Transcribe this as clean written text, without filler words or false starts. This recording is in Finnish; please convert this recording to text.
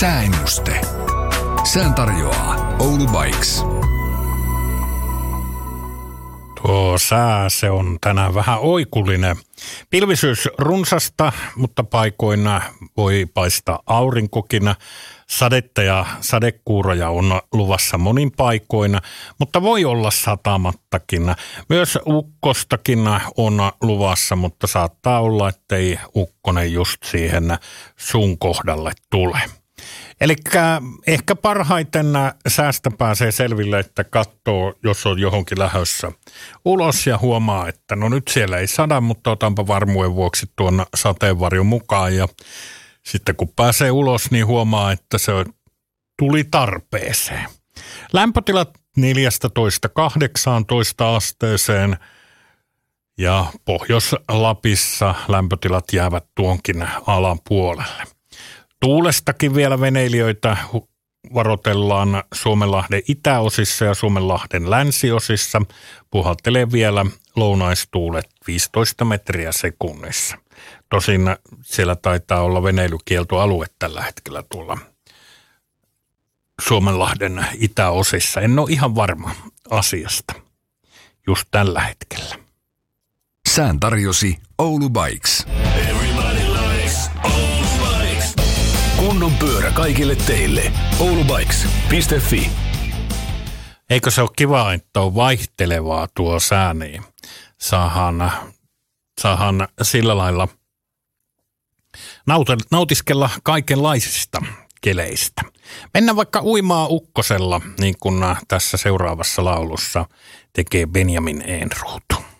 Sääennuste. Sään tarjoaa Oulu Bikes. Tuo sää, se on tänään vähän oikullinen. Pilvisyys runsasta, mutta paikoina voi paistaa aurinkokin. Sadetta ja sadekuuroja on luvassa monin paikoina, mutta voi olla satamattakin. Myös ukkostakin on luvassa, mutta saattaa olla, ettei ukkonen just siihen sun kohdalle tule. Eli ehkä parhaiten säästä pääsee selville, että katsoo, jos on johonkin lähdössä ulos ja huomaa, että no nyt siellä ei sada, mutta otanpa varmuuden vuoksi tuon sateenvarjon mukaan. Ja sitten kun pääsee ulos, niin huomaa, että se tuli tarpeeseen. Lämpötilat 14-18 asteeseen ja Pohjois-Lapissa lämpötilat jäävät tuonkin alapuolelle. Tuulestakin vielä veneilijöitä varoitellaan Suomenlahden itäosissa ja Suomenlahden länsiosissa. Puhaltelee vielä lounaistuulet 15 metriä sekunnissa. Tosin siellä taitaa olla veneilykieltoalue tällä hetkellä tuolla Suomenlahden itäosissa. En ole ihan varma asiasta just tällä hetkellä. Sään tarjosi Oulu Bikes. Kunnon pyörä kaikille teille. oulubikes.fi. Eikö se ole kiva, että on vaihtelevaa tuo sää, niin saadaan sillä lailla nautiskella kaikenlaisista keleistä. Mennään vaikka uimaa ukkosella, niin kuin tässä seuraavassa laulussa tekee Benjamin Ehrnrooth.